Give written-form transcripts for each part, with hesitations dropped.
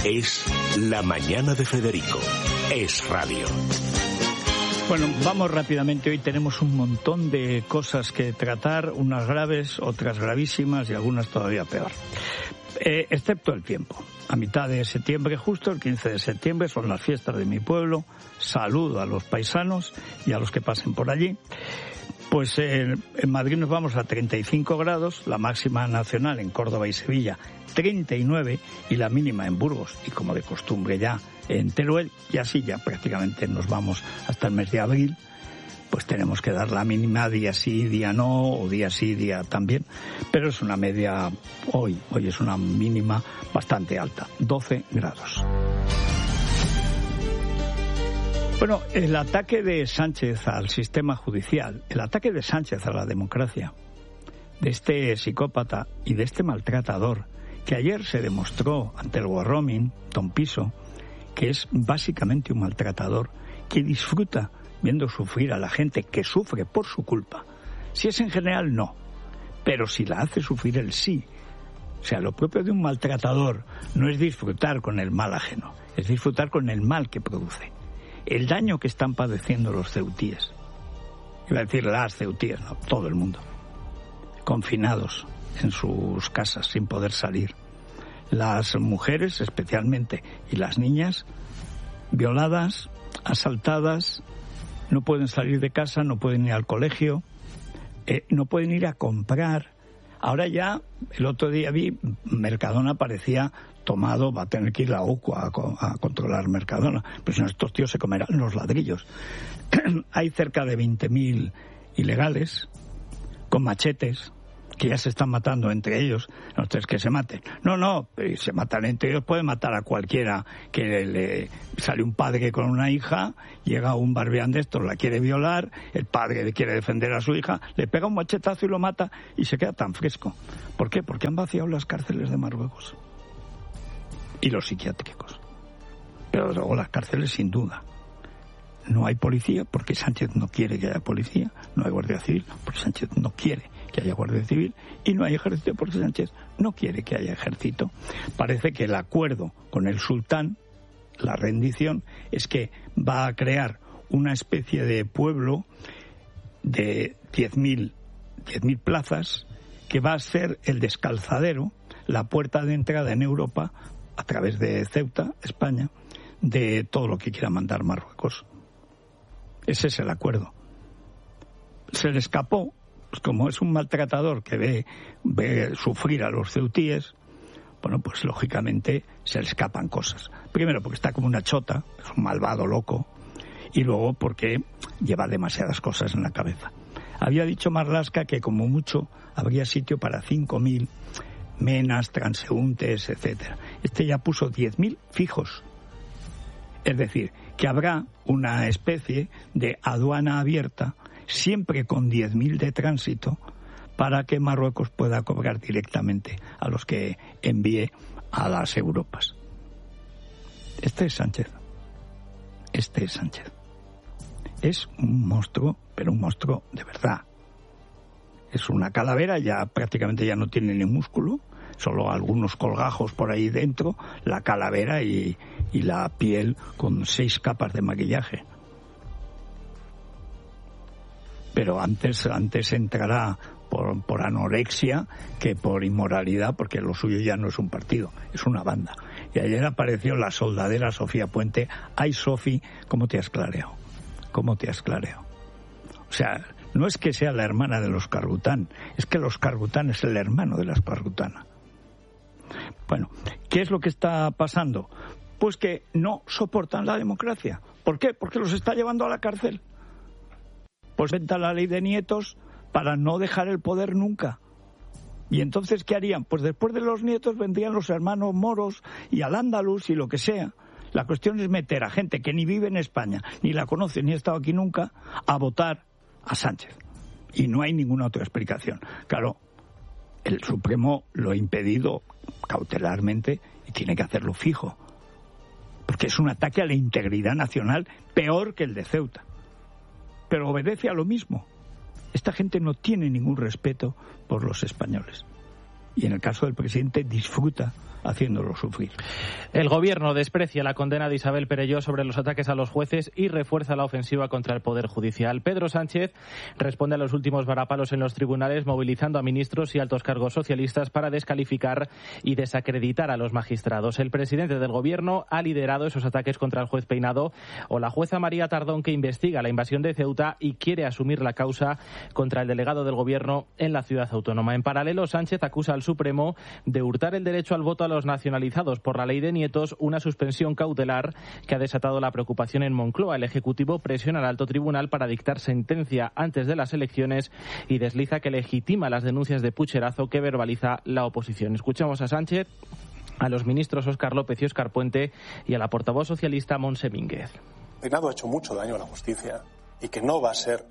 Es La Mañana de Federico. Es radio. Bueno, vamos rápidamente. Hoy tenemos un montón de cosas que tratar, unas graves, otras gravísimas y algunas todavía peor. Excepto el tiempo. A mitad de septiembre, justo el 15 de septiembre, son las fiestas de mi pueblo. Saludo a los paisanos y a los que pasen por allí. Pues en Madrid nos vamos a 35 grados, la máxima nacional en Córdoba y Sevilla 39 y la mínima en Burgos y como de costumbre ya en Teruel, y así ya prácticamente nos vamos hasta el mes de abril. Pues tenemos que dar la mínima día sí, día no, o día sí, día también, pero es una media, hoy es una mínima bastante alta, 12 grados. Bueno, el ataque de Sánchez al sistema judicial, el ataque de Sánchez a la democracia, de este psicópata y de este maltratador, que ayer se demostró ante el Warroming, Don Piso, que es básicamente un maltratador que disfruta viendo sufrir a la gente que sufre por su culpa. Si es en general, no, pero si la hace sufrir él, sí. O sea, lo propio de un maltratador no es disfrutar con el mal ajeno, es disfrutar con el mal que produce. El daño que están padeciendo los ceutíes, iba a decir las ceutíes, no, todo el mundo, confinados en sus casas sin poder salir. Las mujeres especialmente y las niñas violadas, asaltadas, no pueden salir de casa, no pueden ir al colegio, no pueden ir a comprar. Ahora ya, el otro día vi, Mercadona parecía tomado, va a tener que ir la OCU a controlar Mercadona, pues si no estos tíos se comerán los ladrillos. Hay cerca de 20.000 ilegales con machetes que ya se están matando entre ellos. No es que se maten, no, se matan entre ellos, pueden matar a cualquiera. Que le sale un padre con una hija, llega un barbián de estos, la quiere violar, el padre le quiere defender a su hija, le pega un machetazo y lo mata y se queda tan fresco. ¿Por qué? Porque han vaciado las cárceles de Marruecos y los psiquiátricos. Pero luego las cárceles, sin duda. No hay policía porque Sánchez no quiere que haya policía, no hay guardia civil porque Sánchez no quiere que haya guardia civil, y no hay ejército porque Sánchez no quiere que haya ejército. Parece que el acuerdo con el sultán, la rendición, es que va a crear una especie de pueblo de 10.000 plazas que va a ser el descalzadero, la puerta de entrada en Europa a través de Ceuta, España, de todo lo que quiera mandar Marruecos. Ese es el acuerdo. Se le escapó, pues como es un maltratador que ve sufrir a los ceutíes, bueno, pues lógicamente se le escapan cosas. Primero porque está como una chota, es un malvado loco, y luego porque lleva demasiadas cosas en la cabeza. Había dicho Marlaska que como mucho habría sitio para 5.000 menas, transeúntes, etcétera. Este ya puso 10.000 fijos. Es decir, que habrá una especie de aduana abierta, siempre con 10.000 de tránsito, para que Marruecos pueda cobrar directamente a los que envíe a las Europas. Este es Sánchez. Es un monstruo, pero un monstruo de verdad. Es una calavera, ya prácticamente ya no tiene ni músculo, solo algunos colgajos por ahí dentro, la calavera y la piel con 6 capas de maquillaje. Pero antes entrará por anorexia que por inmoralidad, porque lo suyo ya no es un partido, es una banda. Y ayer apareció la soldadera Sofía Puente. Ay, Sofi, ¿cómo te has clareado? O sea, no es que sea la hermana de los Cargután, es que los Cargután es el hermano de las Cargutana. Bueno, ¿qué es lo que está pasando? Pues que no soportan la democracia. ¿Por qué? Porque los está llevando a la cárcel. Pues venta la ley de nietos para no dejar el poder nunca. ¿Y entonces qué harían? Pues después de los nietos vendrían los hermanos moros y al-Ándalus y lo que sea. La cuestión es meter a gente que ni vive en España, ni la conoce, ni ha estado aquí nunca, a votar a Sánchez. Y no hay ninguna otra explicación. Claro, el Supremo lo ha impedido cautelarmente y tiene que hacerlo fijo. Porque es un ataque a la integridad nacional peor que el de Ceuta. Pero obedece a lo mismo. Esta gente no tiene ningún respeto por los españoles. Y en el caso del presidente disfruta haciéndolo sufrir. El gobierno desprecia la condena de Isabel Perelló sobre los ataques a los jueces y refuerza la ofensiva contra el Poder Judicial. Pedro Sánchez responde a los últimos varapalos en los tribunales, movilizando a ministros y altos cargos socialistas para descalificar y desacreditar a los magistrados. El presidente del gobierno ha liderado esos ataques contra el juez Peinado o la jueza María Tardón, que investiga la invasión de Ceuta y quiere asumir la causa contra el delegado del gobierno en la ciudad autónoma. En paralelo, Sánchez acusa al Supremo de hurtar el derecho al voto a los nacionalizados por la ley de nietos, una suspensión cautelar que ha desatado la preocupación en Moncloa. El Ejecutivo presiona al alto tribunal para dictar sentencia antes de las elecciones y desliza que legitima las denuncias de pucherazo que verbaliza la oposición. Escuchemos a Sánchez, a los ministros Óscar López y Óscar Puente y a la portavoz socialista Montse Mínguez. Peinado ha hecho mucho daño a la justicia y que no va a ser,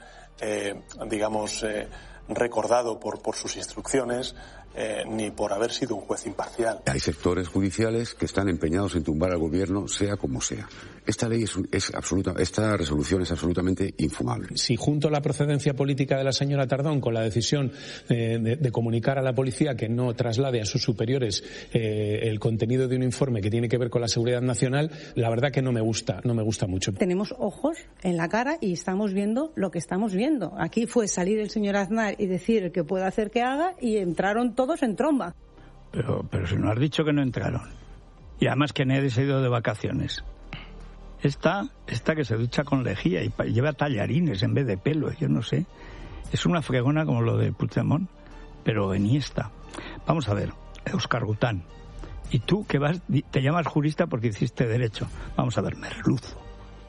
recordado por sus instrucciones ni por haber sido un juez imparcial. Hay sectores judiciales que están empeñados en tumbar al gobierno, sea como sea. Esta resolución es absolutamente infumable. Si junto la procedencia política de la señora Tardón con la decisión de comunicar a la policía que no traslade a sus superiores el contenido de un informe que tiene que ver con la seguridad nacional, la verdad que no me gusta mucho. Tenemos ojos en la cara y estamos viendo lo que estamos viendo. Aquí fue salir el señor Aznar y decir que puede hacer que haga y entraron todos en tromba. Pero si no has dicho que no entraron. Y además que nadie se ha ido de vacaciones. Esta que se ducha con lejía y lleva tallarines en vez de pelo, yo no sé. Es una fregona como lo de Puigdemont, pero eniesta. Vamos a ver, Óscar Gután. Y tú que te llamas jurista porque hiciste derecho. Vamos a ver, merluzo.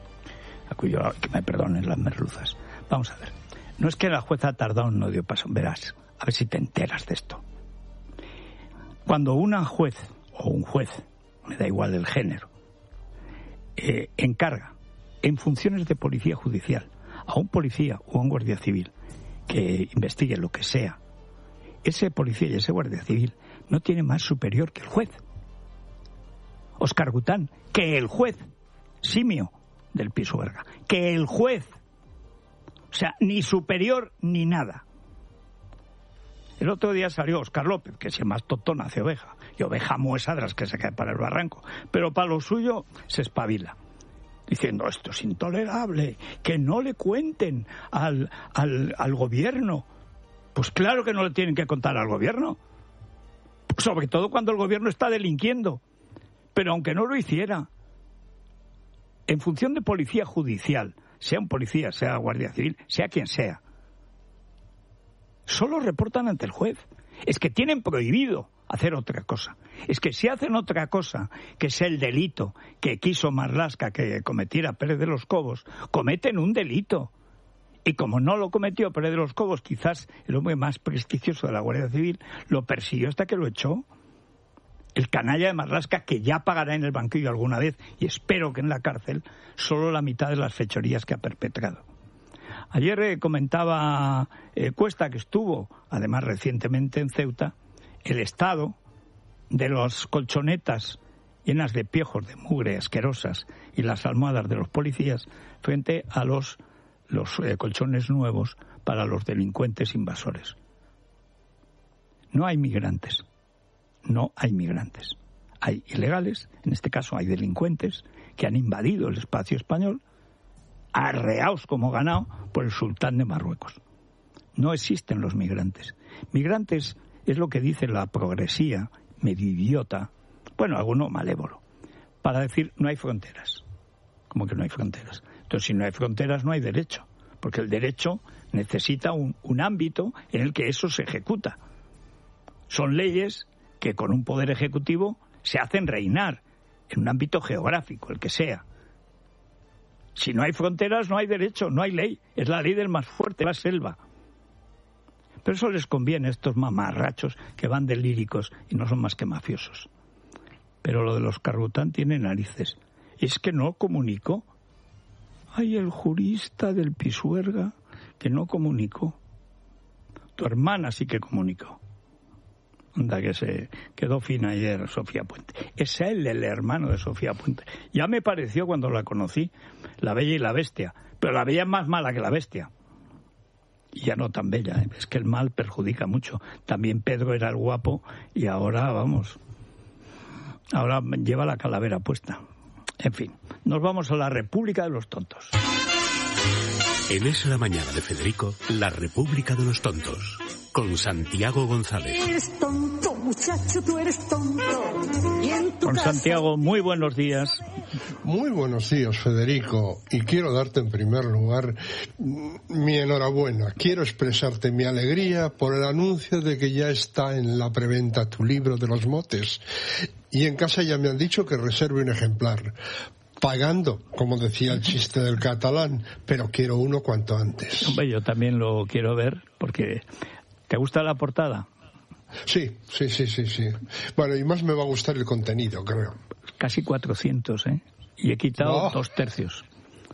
Que me perdonen las merluzas. Vamos a ver. No es que la jueza Tardón no dio paso. Verás, a ver si te enteras de esto. Cuando una juez o un juez, me da igual el género, encarga en funciones de policía judicial a un policía o a un guardia civil que investigue lo que sea, ese policía y ese guardia civil no tiene más superior que el juez. Óscar Gután, que el juez, simio del Pisuerga, que el juez, o sea, ni superior ni nada. El otro día salió Óscar López, que si más totón hace oveja, y oveja muesa de las que se cae para el barranco, pero para lo suyo se espabila, diciendo esto es intolerable, que no le cuenten al gobierno. Pues claro que no le tienen que contar al gobierno, sobre todo cuando el gobierno está delinquiendo. Pero aunque no lo hiciera, en función de policía judicial, sea un policía, sea guardia civil, sea quien sea, solo reportan ante el juez. Es que tienen prohibido hacer otra cosa. Es que si hacen otra cosa, que sea el delito que quiso Marlaska que cometiera Pérez de los Cobos, cometen un delito. Y como no lo cometió Pérez de los Cobos, quizás el hombre más prestigioso de la Guardia Civil, lo persiguió hasta que lo echó. El canalla de Marlaska, que ya pagará en el banquillo alguna vez, y espero que en la cárcel, solo la mitad de las fechorías que ha perpetrado. Ayer comentaba Cuesta, que estuvo, además recientemente en Ceuta, el estado de las colchonetas llenas de piojos, de mugre asquerosas, y las almohadas de los policías frente a los colchones nuevos para los delincuentes invasores. No hay migrantes. No hay migrantes. Hay ilegales, en este caso hay delincuentes, que han invadido el espacio español, arreados como ganado por el sultán de Marruecos. No existen los migrantes. Migrantes es lo que dice la progresía, medio idiota, bueno, alguno malévolo, para decir no hay fronteras. ¿Cómo que no hay fronteras? Entonces, si no hay fronteras, no hay derecho, porque el derecho necesita un ámbito en el que eso se ejecuta. Son leyes que con un poder ejecutivo se hacen reinar en un ámbito geográfico, el que sea. Si no hay fronteras, no hay derecho, no hay ley. Es la ley del más fuerte, la selva. Pero eso les conviene a estos mamarrachos que van de líricos y no son más que mafiosos. Pero lo de los Carrután tiene narices. Es que no comunicó. Ay, el jurista del Pisuerga que no comunicó. Tu hermana sí que comunicó. Anda, que se quedó fina ayer Sofía Puente. Es él el hermano de Sofía Puente. Ya me pareció cuando la conocí, La Bella y la Bestia. Pero la Bella es más mala que la Bestia. Y ya no tan bella, ¿eh? Es que el mal perjudica mucho. También Pedro era el guapo y ahora, vamos... Ahora lleva la calavera puesta. En fin, nos vamos a la República de los Tontos. En Es la Mañana de Federico, la República de los Tontos, con Santiago González. Eres tonto, muchacho, tú eres tonto. Con Santiago, muy buenos días. Muy buenos días, Federico, y quiero darte en primer lugar mi enhorabuena. Quiero expresarte mi alegría por el anuncio de que ya está en la preventa tu libro de los motes. Y en casa ya me han dicho que reserve un ejemplar. Pagando, como decía el chiste del catalán, pero quiero uno cuanto antes. Hombre, yo también lo quiero ver, porque... ¿Te gusta la portada? Sí. Bueno, y más me va a gustar el contenido, creo. Casi 400, ¿eh? Y he quitado 2/3.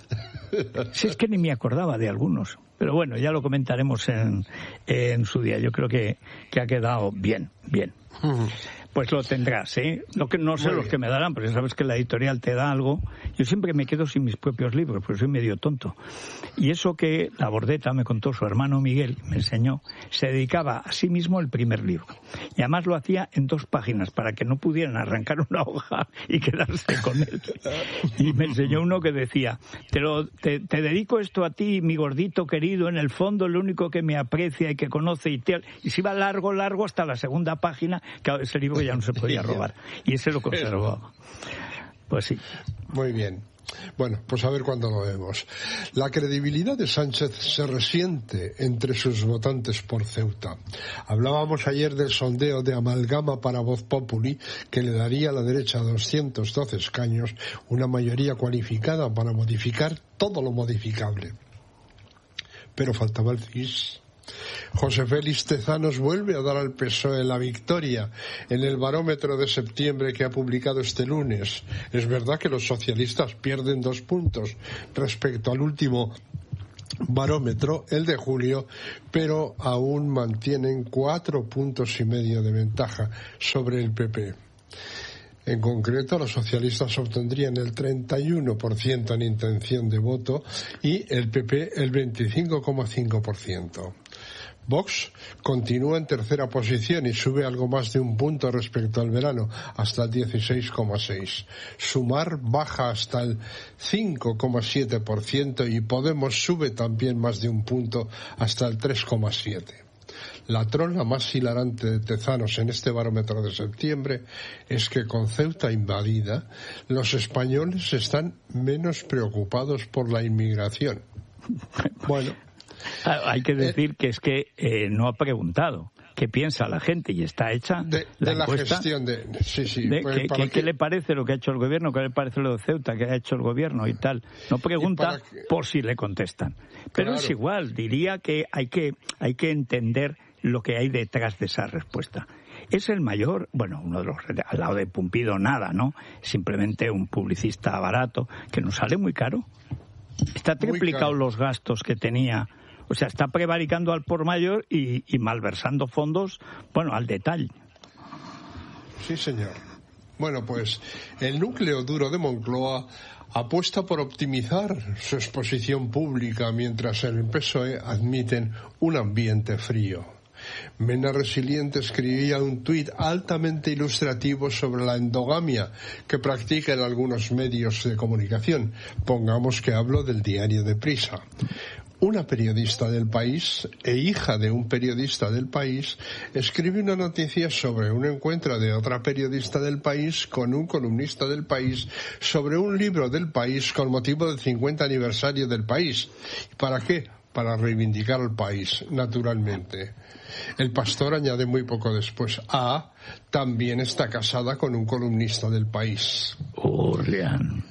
Si es que ni me acordaba de algunos. Pero bueno, ya lo comentaremos en su día. Yo creo que ha quedado bien. Pues lo tendrás, ¿eh? No sé los que me darán, porque sabes que la editorial te da algo. Yo siempre me quedo sin mis propios libros, porque soy medio tonto. Y eso que la Bordeta me contó, su hermano Miguel me enseñó, se dedicaba a sí mismo el primer libro. Y además lo hacía en 2 páginas, para que no pudieran arrancar una hoja y quedarse con él. Y me enseñó uno que decía, te dedico esto a ti, mi gordito querido, en el fondo el único que me aprecia y que conoce y tal. Y se iba largo hasta la segunda página, que ese libro ya no se podía robar. Y ese lo conservó. Pues sí. Muy bien. Bueno, pues a ver cuándo lo vemos. La credibilidad de Sánchez se resiente entre sus votantes por Ceuta. Hablábamos ayer del sondeo de Amalgama para Voz Populi, que le daría a la derecha 212 escaños, una mayoría cualificada para modificar todo lo modificable. Pero faltaba el CIS. José Félix Tezanos vuelve a dar al PSOE la victoria en el barómetro de septiembre que ha publicado este lunes. Es verdad que los socialistas pierden 2 puntos respecto al último barómetro, el de julio, pero aún mantienen 4,5 puntos de ventaja sobre el PP. En concreto, los socialistas obtendrían el 31% en intención de voto y el PP el 25,5%. Vox continúa en tercera posición y sube algo más de 1 punto respecto al verano, hasta el 16,6%. Sumar baja hasta el 5,7% y Podemos sube también más de 1 punto hasta el 3,7%. La trola más hilarante de Tezanos en este barómetro de septiembre es que con Ceuta invadida, los españoles están menos preocupados por la inmigración. Bueno, hay que decir que es que no ha preguntado qué piensa la gente y está hecha de la gestión de... Sí. ¿Qué le parece lo que ha hecho el gobierno? ¿Qué le parece lo de Ceuta que ha hecho el gobierno y tal? No pregunta por si le contestan. Pero claro, es igual, diría que hay que entender lo que hay detrás de esa respuesta. Es el mayor, uno de los, al lado de Pumpido nada, ¿no? Simplemente un publicista barato que nos sale muy caro. Está triplicado los gastos que tenía. O sea, está prevaricando al por mayor y malversando fondos, al detalle. Sí, señor. Bueno, pues el núcleo duro de Moncloa apuesta por optimizar su exposición pública, mientras en el PSOE admiten un ambiente frío. Mena Resiliente escribía un tuit altamente ilustrativo sobre la endogamia que practican algunos medios de comunicación. Pongamos que hablo del diario Deprisa. Una periodista del País e hija de un periodista del País escribe una noticia sobre un encuentro de otra periodista del País con un columnista del País sobre un libro del País con motivo del 50 aniversario del País. ¿Para qué? Para reivindicar al país, naturalmente. El Pastor añade muy poco después: también está casada con un columnista del País. Urrián.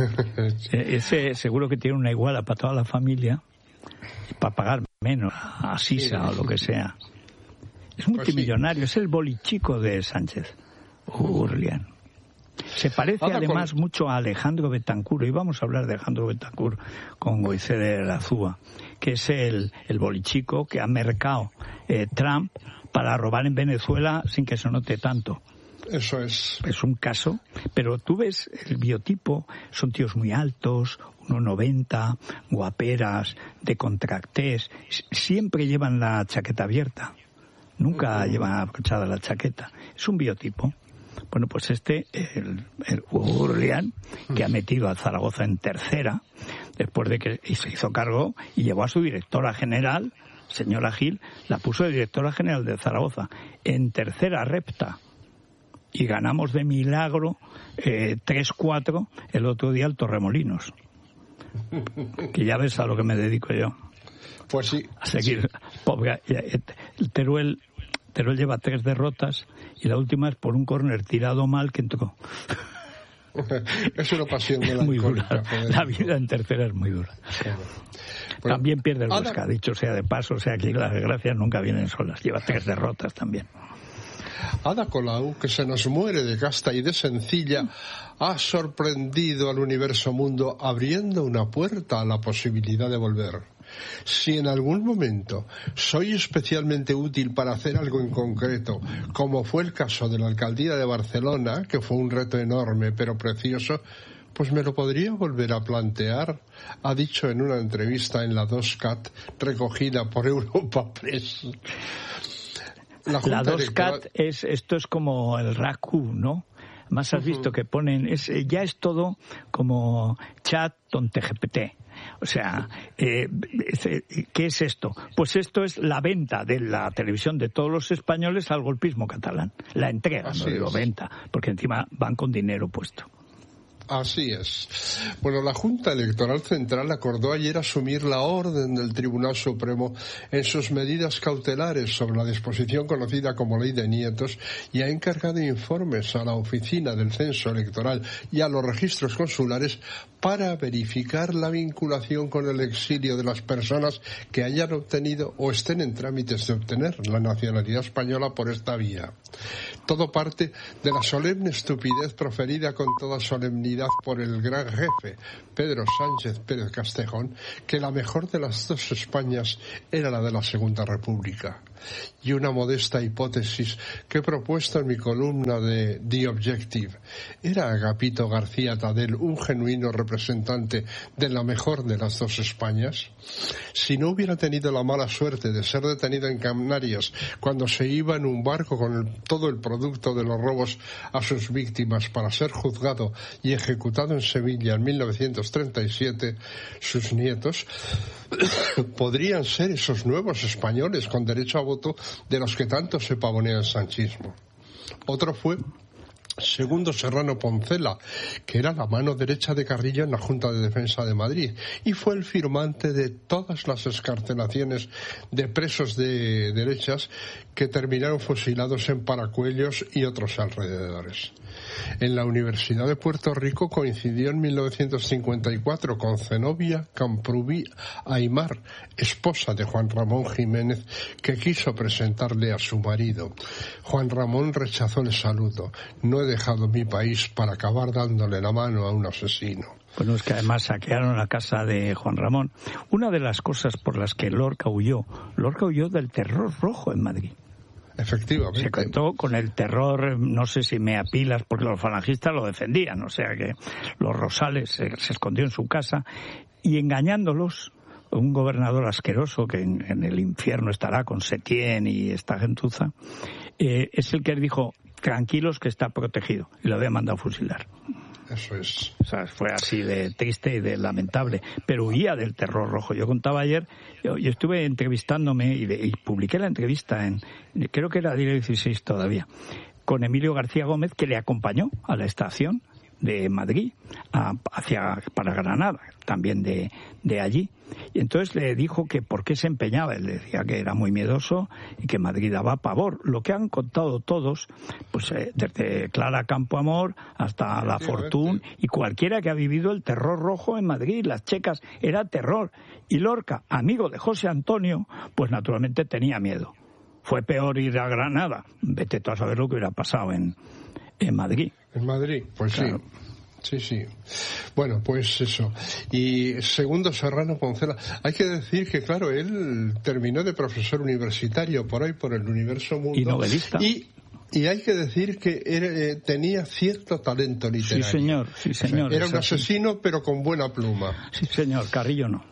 Ese seguro que tiene una iguala para toda la familia, para pagar menos a Sisa o lo que sea. Es multimillonario, es el bolichico de Sánchez. Urrián. Se parece además mucho a Alejandro Betancur, y vamos a hablar de Alejandro Betancur con Goicé de la Zúa, que es el bolichico que ha mercado Trump para robar en Venezuela sin que se note tanto. Eso es. Es un caso, pero tú ves el biotipo, son tíos muy altos, 1,90, guaperas, de contractés, siempre llevan la chaqueta abierta, nunca llevan abrochada la chaqueta. Es un biotipo. Bueno, pues el Hugo Urlián, que ha metido a Zaragoza en tercera, después de que se hizo cargo y llevó a su directora general, señora Gil, la puso de directora general de Zaragoza, en tercera repta. Y ganamos de milagro 3-4 el otro día al Torremolinos. Que ya ves a lo que me dedico yo. Pues sí. A seguir. Pobre, el Teruel lleva 3 derrotas y la última es por un córner tirado mal que entró. Es una pasión de la muy dura. La vida en tercera es muy dura. Bueno, también pierde el Huesca, dicho sea de paso, o sea que las desgracias nunca vienen solas. Lleva 3 derrotas también. Ada Colau, que se nos muere de casta y de sencilla, ha sorprendido al universo mundo abriendo una puerta a la posibilidad de volver. Si en algún momento soy especialmente útil para hacer algo en concreto, como fue el caso de la alcaldía de Barcelona, que fue un reto enorme pero precioso, pues me lo podría volver a plantear, ha dicho en una entrevista en la 2CAT recogida por Europa Press. La 2CAT esto es como el RACU, ¿no? Más has visto que ponen, ya es todo como chat GPT. O sea, ¿qué es esto? Pues esto es la venta de la televisión de todos los españoles al golpismo catalán. La entrega, no digo venta, porque encima van con dinero puesto. Así es. Bueno, la Junta Electoral Central acordó ayer asumir la orden del Tribunal Supremo en sus medidas cautelares sobre la disposición conocida como Ley de Nietos y ha encargado informes a la Oficina del Censo Electoral y a los registros consulares para verificar la vinculación con el exilio de las personas que hayan obtenido o estén en trámites de obtener la nacionalidad española por esta vía. Todo parte de la solemne estupidez proferida con toda solemnidad por el gran jefe, Pedro Sánchez Pérez Castejón, que la mejor de las dos Españas era la de la Segunda República. Y una modesta hipótesis que he propuesto en mi columna de The Objective. ¿Era Agapito García Tadel un genuino representante de la mejor de las dos Españas? Si no hubiera tenido la mala suerte de ser detenido en Canarias cuando se iba en un barco con todo el producto de los robos a sus víctimas para ser juzgado y ejecutado en Sevilla en 1937, sus nietos podrían ser esos nuevos españoles con derecho a voto de los que tanto se pavonea el sanchismo. Otro fue Segundo Serrano Poncela, que era la mano derecha de Carrillo en la Junta de Defensa de Madrid y fue el firmante de todas las excarcelaciones de presos de derechas que terminaron fusilados en Paracuellos y otros alrededores. En la Universidad de Puerto Rico coincidió en 1954 con Zenobia Camprubí Aymar, esposa de Juan Ramón Jiménez, que quiso presentarle a su marido. Juan Ramón rechazó el saludo. No he dejado mi país para acabar dándole la mano a un asesino. Bueno, es que además saquearon la casa de Juan Ramón. Una de las cosas por las que Lorca huyó del terror rojo en Madrid. Efectivamente. Se contó con el terror, no sé si me apilas, porque los falangistas lo defendían, o sea que los Rosales se escondió en su casa y engañándolos, un gobernador asqueroso que en el infierno estará con Setién y esta gentuza, es el que dijo, tranquilos que está protegido, y lo había mandado a fusilar. Eso es. O sea, fue así de triste y de lamentable, pero huía del terror rojo. Yo contaba ayer, yo estuve entrevistándome y publiqué la entrevista creo que era Diario 16 todavía, con Emilio García Gómez, que le acompañó a la estación de Madrid para Granada, también de allí. Y entonces le dijo que por qué se empeñaba. Él decía que era muy miedoso y que Madrid daba pavor. Lo que han contado todos, pues desde Clara Campoamor hasta La Fortune y cualquiera que ha vivido el terror rojo en Madrid, las checas, era terror. Y Lorca, amigo de José Antonio, pues naturalmente tenía miedo. Fue peor ir a Granada. Vete tú a saber lo que hubiera pasado en Madrid. En Madrid, pues claro. Sí. Bueno, pues eso. Y Segundo Serrano Poncela, hay que decir que, claro, él terminó de profesor universitario por el universo mundo. Y novelista. Y hay que decir que tenía cierto talento literario. Sí, señor. Era un asesino, pero con buena pluma. Sí, señor. Carrillo no.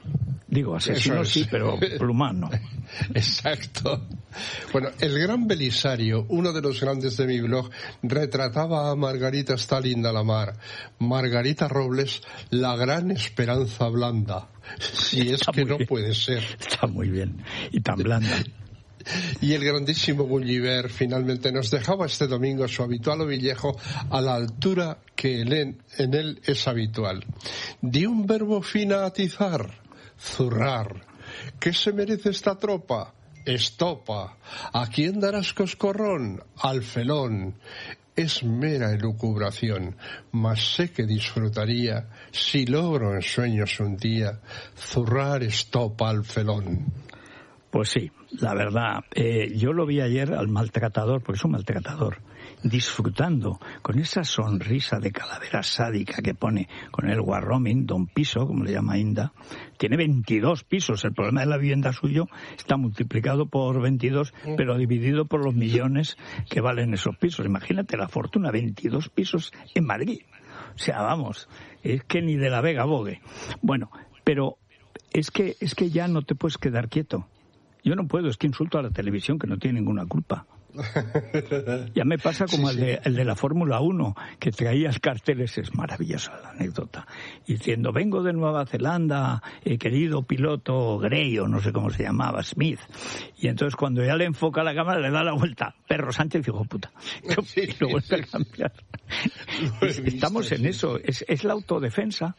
Digo, asesino sí, pero plumán no. Exacto. Bueno, el gran Belisario, uno de los grandes de mi blog, retrataba a Margarita Stalin de la Mar. Margarita Robles, la gran esperanza blanda. Si es que no puede ser. Está muy bien. Y tan blanda. Y el grandísimo Gulliver finalmente nos dejaba este domingo su habitual ovillejo a la altura que en él es habitual. Di un verbo fin a atizar, zurrar. ¿Qué se merece esta tropa? Estopa. ¿A quién darás coscorrón? Al felón. Es mera elucubración, mas sé que disfrutaría, si logro en sueños un día, zurrar estopa al felón. Pues sí, la verdad, yo lo vi ayer al maltratador, porque es un maltratador, disfrutando con esa sonrisa de calavera sádica que pone con el warroming, don Piso, como le llama Inda. Tiene 22 pisos, el problema de la vivienda suyo está multiplicado por 22, pero dividido por los millones que valen esos pisos. Imagínate la fortuna, 22 pisos en Madrid. O sea, vamos, es que ni de la Vega bogue. Bueno, pero es que ya no te puedes quedar quieto. Yo no puedo, es que insulto a la televisión, que no tiene ninguna culpa. Ya me pasa como el de la Fórmula 1, que traía carteles, es maravillosa la anécdota, diciendo, vengo de Nueva Zelanda, querido piloto Gray, o no sé cómo se llamaba, Smith. Y entonces cuando ya le enfoca la cámara, le da la vuelta, Perro Sánchez, hijo puta. Y lo vuelve a cambiar. Estamos en eso, es la autodefensa.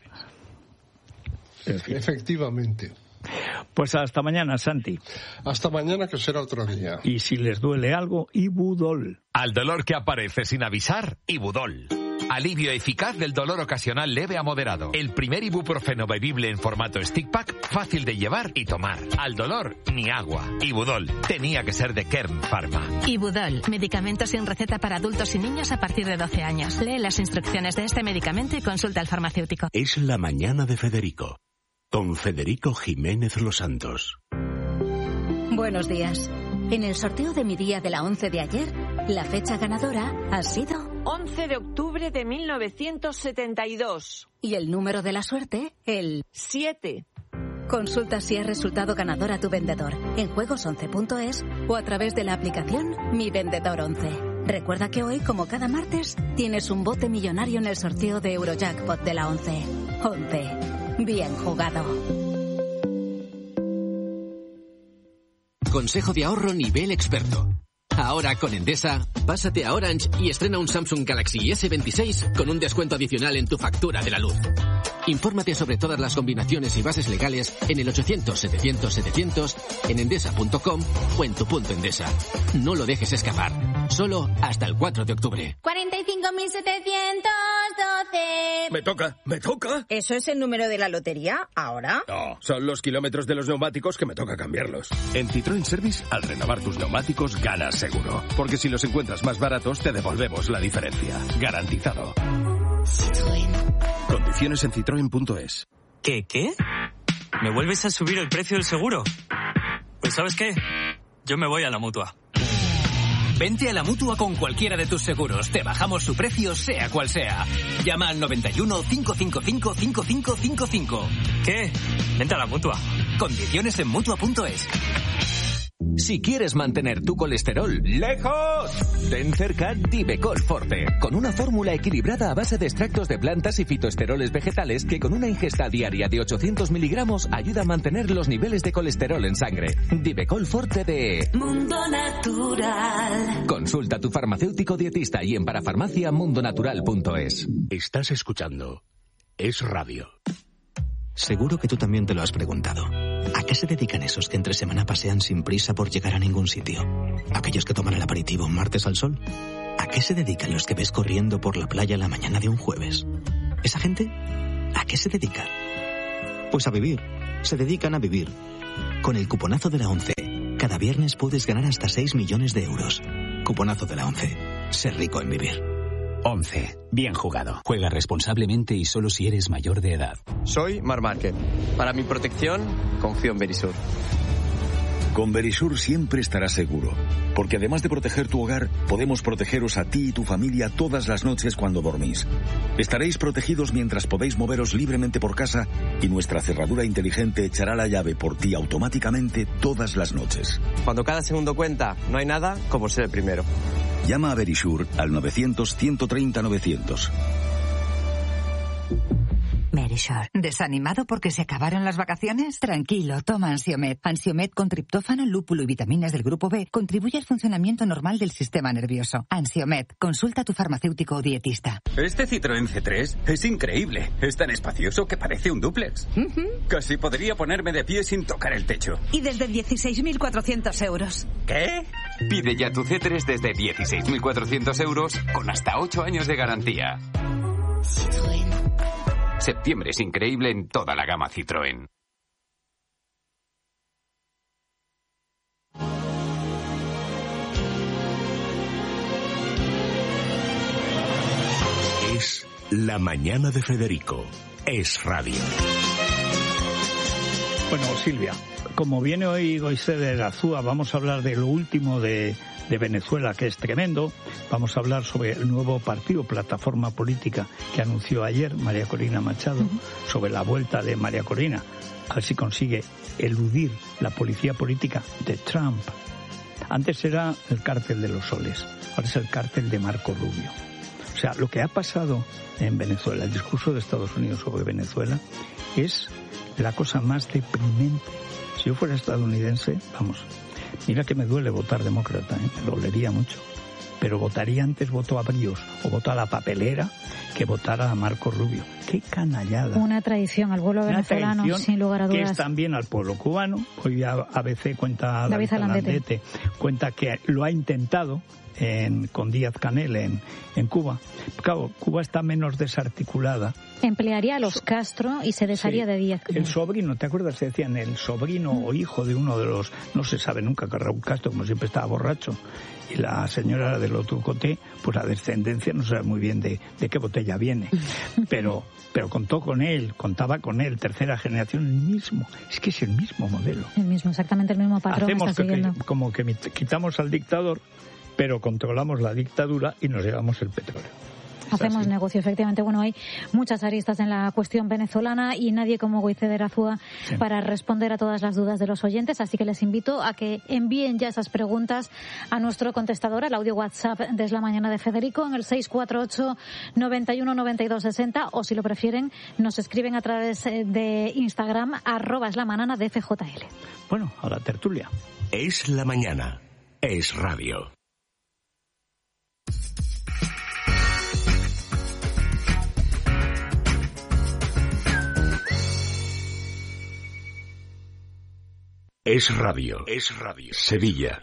Efectivamente. Pues hasta mañana, Santi. Hasta mañana, que será otro día. Y si les duele algo, Ibudol. Al dolor que aparece sin avisar, Ibudol. Alivio eficaz del dolor ocasional leve a moderado. El primer ibuprofeno bebible en formato stick pack, fácil de llevar y tomar. Al dolor, ni agua. Ibudol. Tenía que ser de Kern Pharma. Ibudol. Medicamento sin receta para adultos y niños a partir de 12 años. Lee las instrucciones de este medicamento y consulta al farmacéutico. Es la mañana de Federico. Con Federico Jiménez Los Santos. Buenos días. En el sorteo de mi día de la 11 de ayer, la fecha ganadora ha sido 11 de octubre de 1972. Y el número de la suerte, el 7. Consulta si has resultado ganador a tu vendedor en juegos11.es o a través de la aplicación Mi Vendedor 11. Recuerda que hoy, como cada martes, tienes un bote millonario en el sorteo de Eurojackpot de la 11. 11. Bien jugado. Consejo de ahorro nivel experto. Ahora con Endesa, pásate a Orange y estrena un Samsung Galaxy S26 con un descuento adicional en tu factura de la luz. Infórmate sobre todas las combinaciones y bases legales en el 800-700-700, en endesa.com o en tu punto Endesa. No lo dejes escapar. Solo hasta el 4 de octubre. 45.712. Me toca. ¿Eso es el número de la lotería? ¿Ahora? No, son los kilómetros de los neumáticos que me toca cambiarlos. En Citroën Service, al renovar tus neumáticos, ganas seguro. Porque si los encuentras más baratos, te devolvemos la diferencia. Garantizado. Citroën. Condiciones en citroen.es. ¿Qué? ¿Me vuelves a subir el precio del seguro? Pues ¿sabes qué? Yo me voy a la Mutua. Vente a la Mutua con cualquiera de tus seguros. Te bajamos su precio, sea cual sea. Llama al 91 555 5555. ¿Qué? Vente a la Mutua. Condiciones en Mutua.es. Si quieres mantener tu colesterol lejos, ten cerca Divecol Forte, con una fórmula equilibrada a base de extractos de plantas y fitoesteroles vegetales que con una ingesta diaria de 800 miligramos ayuda a mantener los niveles de colesterol en sangre. Divecol Forte de Mundo Natural. Consulta a tu farmacéutico dietista y en parafarmacia.mundonatural.es. Estás escuchando Es Radio. Seguro que tú también te lo has preguntado. ¿A qué se dedican esos que entre semana pasean sin prisa por llegar a ningún sitio? ¿Aquellos que toman el aperitivo un martes al sol? ¿A qué se dedican los que ves corriendo por la playa la mañana de un jueves? ¿Esa gente? ¿A qué se dedica? Pues a vivir. Se dedican a vivir. Con el cuponazo de la 11, cada viernes puedes ganar hasta 6 millones de euros. Cuponazo de la 11. Ser rico en vivir. 11. Bien jugado. Juega responsablemente y solo si eres mayor de edad. Soy Marc Márquez. Para mi protección, confío en Verisur. Con Verisur siempre estarás seguro, porque además de proteger tu hogar, podemos protegeros a ti y tu familia todas las noches cuando dormís. Estaréis protegidos mientras podéis moveros libremente por casa y nuestra cerradura inteligente echará la llave por ti automáticamente todas las noches. Cuando cada segundo cuenta, no hay nada como ser el primero. Llama a Verisur al 900-130-900. Verisur. ¿Desanimado porque se acabaron las vacaciones? Tranquilo, toma Ansiomed. Ansiomed con triptófano, lúpulo y vitaminas del grupo B contribuye al funcionamiento normal del sistema nervioso. Ansiomed. Consulta a tu farmacéutico o dietista. Este Citroën C3 es increíble. Es tan espacioso que parece un dúplex. Casi podría ponerme de pie sin tocar el techo. Y desde 16.400 euros. ¿Qué? Pide ya tu C3 desde 16.400 euros con hasta 8 años de garantía. Citroën. Septiembre es increíble en toda la gama Citroën. Es La Mañana de Federico. Es radio. Bueno, Silvia, como viene hoy Goize de Erazúa, vamos a hablar de lo último de Venezuela, que es tremendo. Vamos a hablar sobre el nuevo partido, plataforma política, que anunció ayer María Corina Machado, sobre la vuelta de María Corina, a ver si consigue eludir la policía política de Trump. Antes era el cártel de los soles, ahora es el cártel de Marco Rubio. O sea, lo que ha pasado en Venezuela, el discurso de Estados Unidos sobre Venezuela, es la cosa más deprimente. Si yo fuera estadounidense, vamos, mira que me duele votar demócrata, me dolería mucho, pero votaría antes, voto a Bríos o voto a la papelera que votara a Marco Rubio. ¡Qué canallada! Una traición al pueblo venezolano, sin lugar a dudas. Que es también al pueblo cubano. Hoy ABC cuenta, David Alandete cuenta que lo ha intentado con Díaz-Canel en Cuba. Claro, Cuba está menos desarticulada. Emplearía a los Castro y se desharía de Díaz-Canel. El sobrino, ¿te acuerdas? Se decían el sobrino o hijo de uno de los... No se sabe nunca, que Raúl Castro, como siempre, estaba borracho. Y la señora del otro coté, pues la descendencia no sabe muy bien de qué botella viene. Pero contaba con él, tercera generación, el mismo. Es que es el mismo modelo. El mismo, exactamente el mismo patrón. Hacemos como que quitamos al dictador, pero controlamos la dictadura y nos llevamos el petróleo. Hacemos negocio, efectivamente. Bueno, hay muchas aristas en la cuestión venezolana y nadie como Goize de Erazúa para responder a todas las dudas de los oyentes, así que les invito a que envíen ya esas preguntas a nuestro contestador, al audio WhatsApp de Es la Mañana de Federico, en el 648 91 92 60, o si lo prefieren, nos escriben a través de Instagram, @eslamana de FJL. Bueno, a la tertulia. Es la mañana. Es radio. Es radio. Es radio. Sevilla.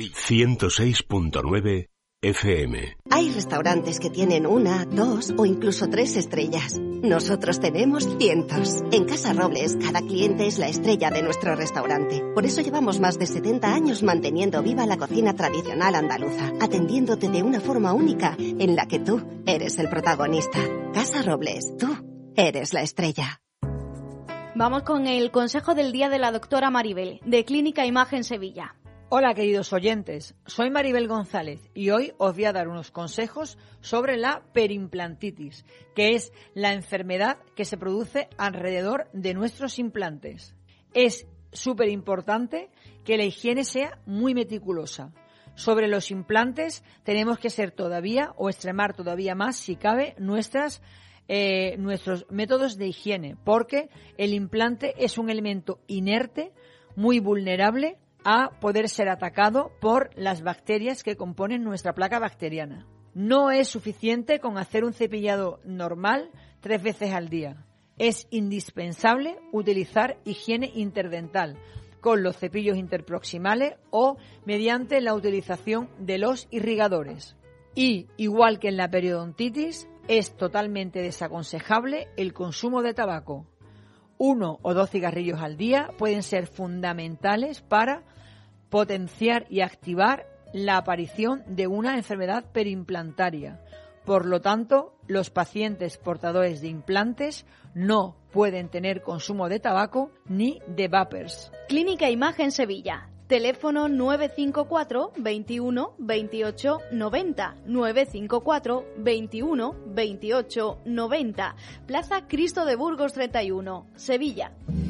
106.9 FM. Hay restaurantes que tienen 1, 2 o incluso 3 estrellas. Nosotros tenemos cientos. En Casa Robles, cada cliente es la estrella de nuestro restaurante. Por eso llevamos más de 70 años manteniendo viva la cocina tradicional andaluza, atendiéndote de una forma única en la que tú eres el protagonista. Casa Robles, tú eres la estrella. Vamos con el consejo del día de la doctora Maribel, de Clínica Imagen Sevilla. Hola, queridos oyentes. Soy Maribel González y hoy os voy a dar unos consejos sobre la perimplantitis, que es la enfermedad que se produce alrededor de nuestros implantes. Es súper importante que la higiene sea muy meticulosa. Sobre los implantes tenemos que ser todavía o extremar todavía más, si cabe, nuestros métodos de higiene, porque el implante es un elemento inerte, muy vulnerable a poder ser atacado por las bacterias que componen nuestra placa bacteriana. No es suficiente con hacer un cepillado normal 3 veces al día. Es indispensable utilizar higiene interdental con los cepillos interproximales o mediante la utilización de los irrigadores. Y, igual que en la periodontitis, es totalmente desaconsejable el consumo de tabaco. 1 o 2 cigarrillos al día pueden ser fundamentales para potenciar y activar la aparición de una enfermedad perimplantaria. Por lo tanto, los pacientes portadores de implantes no pueden tener consumo de tabaco ni de vapers. Clínica Imagen Sevilla. Teléfono 954 21 28 90. 954 21 28 90. Plaza Cristo de Burgos 31, Sevilla.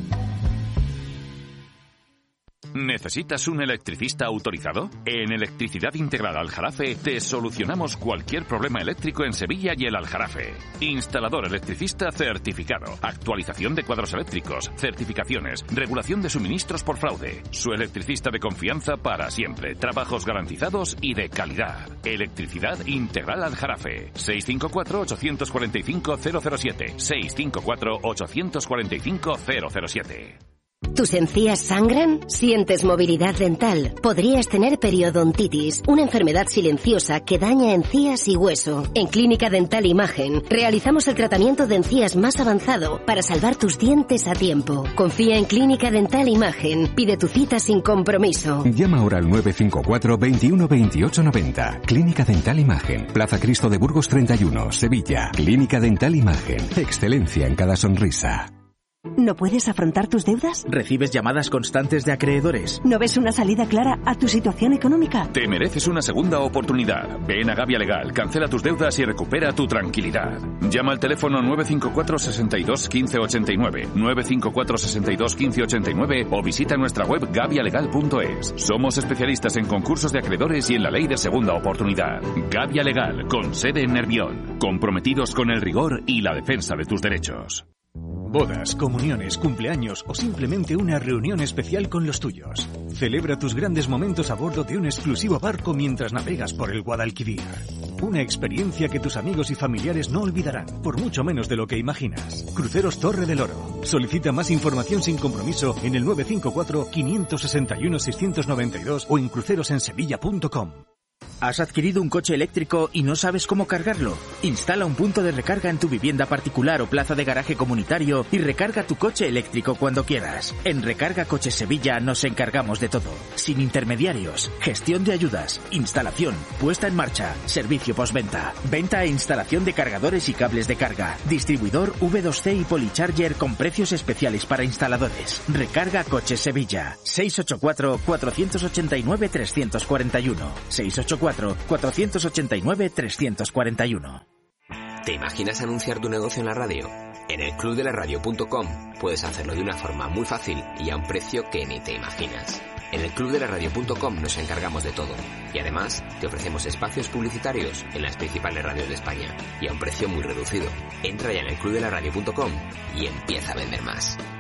¿Necesitas un electricista autorizado? En Electricidad Integral Aljarafe te solucionamos cualquier problema eléctrico en Sevilla y el Aljarafe. Instalador electricista certificado, actualización de cuadros eléctricos, certificaciones, regulación de suministros por fraude. Su electricista de confianza para siempre, trabajos garantizados y de calidad. Electricidad Integral Aljarafe. 654-845-007. 654-845-007. ¿Tus encías sangran? ¿Sientes movilidad dental? Podrías tener periodontitis, una enfermedad silenciosa que daña encías y hueso. En Clínica Dental Imagen realizamos el tratamiento de encías más avanzado para salvar tus dientes a tiempo. Confía en Clínica Dental Imagen. Pide tu cita sin compromiso. Llama ahora al 954 21 28 90. Clínica Dental Imagen. Plaza Cristo de Burgos 31, Sevilla. Clínica Dental Imagen. Excelencia en cada sonrisa. ¿No puedes afrontar tus deudas? ¿Recibes llamadas constantes de acreedores? ¿No ves una salida clara a tu situación económica? Te mereces una segunda oportunidad. Ven a Gavia Legal, cancela tus deudas y recupera tu tranquilidad. Llama al teléfono 954 62 15 89, 954 62 15 89 o visita nuestra web gavialegal.es. Somos especialistas en concursos de acreedores y en la ley de segunda oportunidad. Gavia Legal, con sede en Nervión. Comprometidos con el rigor y la defensa de tus derechos. Bodas, comuniones, cumpleaños o simplemente una reunión especial con los tuyos. Celebra tus grandes momentos a bordo de un exclusivo barco mientras navegas por el Guadalquivir. Una experiencia que tus amigos y familiares no olvidarán, por mucho menos de lo que imaginas. Cruceros Torre del Oro. Solicita más información sin compromiso en el 954 561 692 o en crucerosensevilla.com. ¿Has adquirido un coche eléctrico y no sabes cómo cargarlo? Instala un punto de recarga en tu vivienda particular o plaza de garaje comunitario y recarga tu coche eléctrico cuando quieras. En Recarga Coches Sevilla nos encargamos de todo. Sin intermediarios, gestión de ayudas, instalación, puesta en marcha, servicio postventa, venta e instalación de cargadores y cables de carga, distribuidor V2C y Polycharger con precios especiales para instaladores. Recarga Coches Sevilla. 684 489 341. 684-489-341. ¿Te imaginas anunciar tu negocio en la radio? En el clubdelaradio.com puedes hacerlo de una forma muy fácil y a un precio que ni te imaginas. En el clubdelaradio.com nos encargamos de todo y además te ofrecemos espacios publicitarios en las principales radios de España y a un precio muy reducido. Entra ya en el clubdelaradio.com y empieza a vender más.